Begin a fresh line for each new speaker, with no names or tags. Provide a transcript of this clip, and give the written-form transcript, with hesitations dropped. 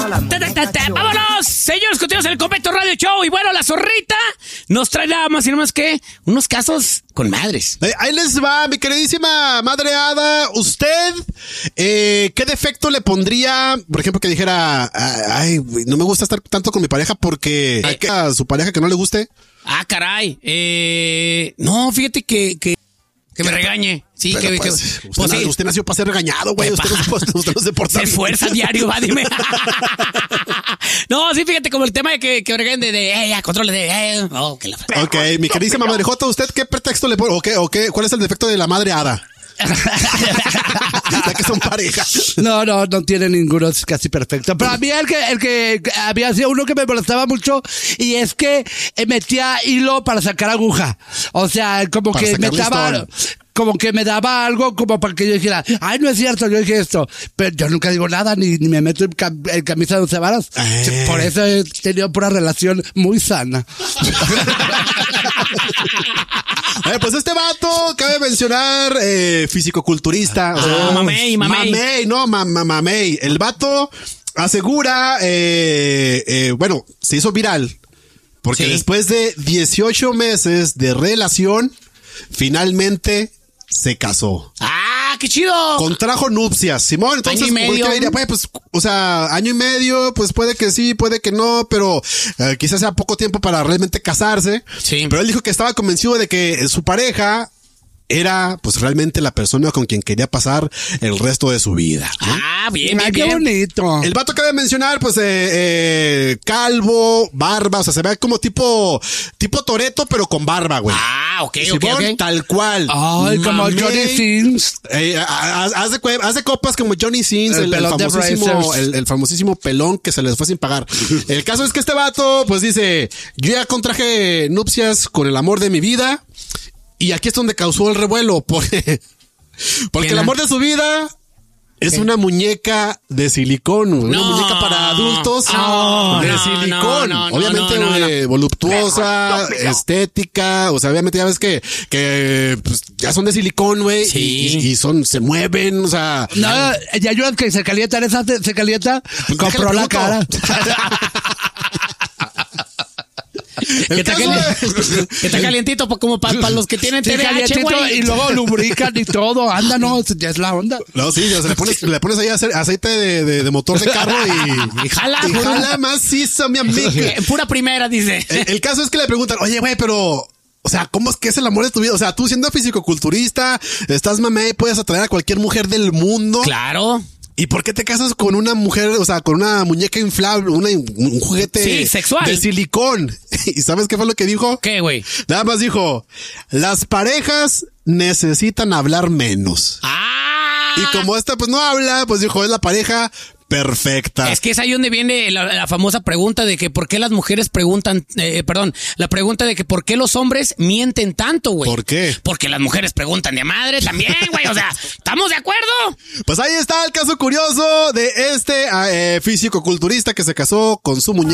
¡Vámonos! Señores, continuamos en el Completo Radio Show. Y bueno, la zorrita nos trae nada más y nada más que unos casos con madres.
Ahí les va, mi queridísima madre hada. ¿Usted qué defecto le pondría? Por ejemplo, que dijera, ay, no me gusta estar tanto con mi pareja porque a su pareja que no le guste.
Ah, caray. No, fíjate que me regañe. Sí,
pero usted nació para ser regañado, güey. Usted no se porta.
Se esfuerza diario, va, dime. No, sí, fíjate, como el tema de que regañen de ya, controle de, que la...
Ok, mi queridísima madre Jota, ¿usted qué pretexto le pone? ¿O qué? ¿Cuál es el defecto de la madre hada? Ya que son parejas.
No tiene ninguno, es casi perfecto. Pero a mí el que había sido uno que me molestaba mucho y es que metía hilo para sacar aguja. O sea, como para que metaba... Como que me daba algo como para que yo dijera, ay, no es cierto, yo dije esto. Pero yo nunca digo nada, ni me meto en camisa de 11 varas. Por eso he tenido una relación muy sana.
Pues este vato, cabe mencionar, fisicoculturista.
Mamey.
Mamey. El vato asegura, bueno, se hizo viral. Porque después de 18 meses de relación, finalmente se casó.
¡Ah, qué chido!
Contrajo nupcias, Simón. Entonces,
año y medio.
Diría, pues, o sea, año y medio, pues puede que sí, puede que no, pero quizás sea poco tiempo para realmente casarse.
Sí.
Pero él dijo que estaba convencido de que su pareja era, pues, realmente la persona con quien quería pasar el resto de su vida, ¿no?
Ah, bien.
Qué bonito.
El vato acaba de mencionar, pues, calvo, barba, o sea, se ve como tipo Toretto, pero con barba, güey.
Ah, ok.
Tal cual.
Ay, como Johnny Sins.
Hace copas como Johnny Sins, el famosísimo pelón que se les fue sin pagar. El caso es que este vato, pues dice, yo ya contraje nupcias con el amor de mi vida. Y aquí es donde causó el revuelo, porque el amor de su vida es una muñeca de silicón, una muñeca para adultos de silicón. Obviamente voluptuosa, estética, o sea, obviamente ya ves que pues, ya son de silicón, güey, y se mueven, o sea.
No, ya ayudan que se calientan, se calienta, pues compró la cara.
Que está calientito como para los que tienen TDAH, güey.
Y luego lubrican y todo. Anda, no, ya es la onda.
No, sí, ya le pones ahí aceite de motor de carro y jala macizo, mi amigo.
Pura primera, dice.
El caso es que le preguntan, oye, güey, pero... O sea, ¿cómo es que es el amor de tu vida? O sea, tú siendo fisicoculturista, estás mamey, puedes atraer a cualquier mujer del mundo.
Claro.
¿Y por qué te casas con una mujer, o sea, con una muñeca inflable, un juguete
sexual
de silicón? ¿Y sabes qué fue lo que dijo?
¿Qué, güey?
Nada más dijo, las parejas necesitan hablar menos.
Ah.
Y como esta pues no habla, pues dijo, es la pareja perfecta.
Es que es ahí donde viene la famosa pregunta de que por qué las mujeres preguntan, la pregunta de que por qué los hombres mienten tanto, güey.
¿Por qué?
Porque las mujeres preguntan de madre también, güey, o sea, ¿estamos de acuerdo?
Pues ahí está el caso curioso de este fisicoculturista que se casó con su muñeca.